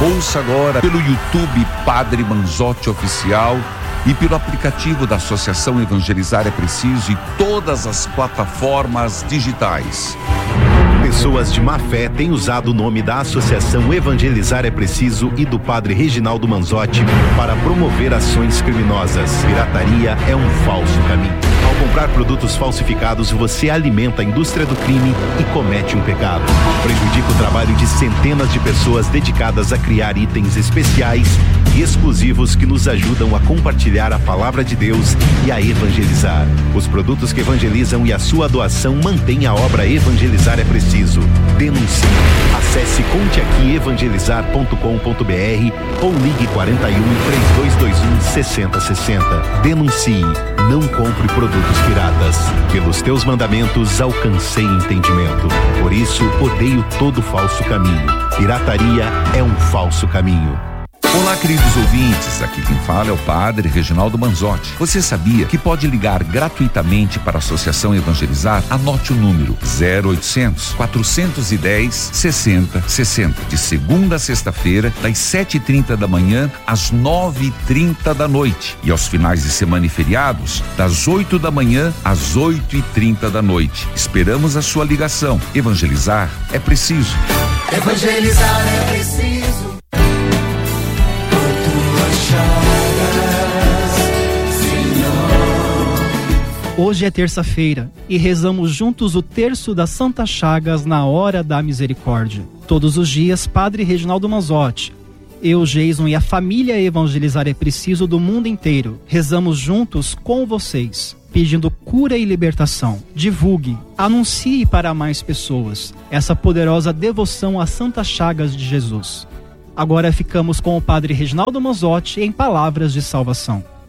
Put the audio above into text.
Ouça agora pelo YouTube Padre Manzotti Oficial e pelo aplicativo da Associação Evangelizar é Preciso e todas as plataformas digitais. Pessoas de má fé têm usado o nome da Associação Evangelizar é Preciso e do Padre Reginaldo Manzotti para promover ações criminosas. Pirataria é um falso caminho. Ao comprar produtos falsificados, você alimenta a indústria do crime e comete um pecado. Prejudica o trabalho de centenas de pessoas dedicadas a criar itens especiais e exclusivos que nos ajudam a compartilhar a palavra de Deus e a evangelizar. Os produtos que evangelizam e a sua doação mantêm a obra Evangelizar é Preciso. Denuncie. Acesse conteaquievangelizar.com.br ou ligue 41 3221 6060. Denuncie. Não compre produtos piratas. Pelos teus mandamentos alcancei entendimento. Por isso, odeio todo falso caminho. Pirataria é um falso caminho. Olá, queridos ouvintes, aqui quem fala é o Padre Reginaldo Manzotti. Você sabia que pode ligar gratuitamente para a Associação Evangelizar? Anote o número 0800 410 6060, de segunda a sexta-feira, das 7h30 da manhã às 9h30 da noite, e aos finais de semana e feriados, das 8 da manhã às 8h30 da noite. Esperamos a sua ligação. Evangelizar é preciso. Evangelizar é preciso. Hoje é terça-feira e rezamos juntos o terço das Santas Chagas na hora da misericórdia. Todos os dias, Padre Reginaldo Manzotti, eu, Jason e a família Evangelizar é Preciso do mundo inteiro, rezamos juntos com vocês, pedindo cura e libertação. Divulgue, anuncie para mais pessoas essa poderosa devoção às Santas Chagas de Jesus. Agora ficamos com o Padre Reginaldo Manzotti em Palavras de Salvação.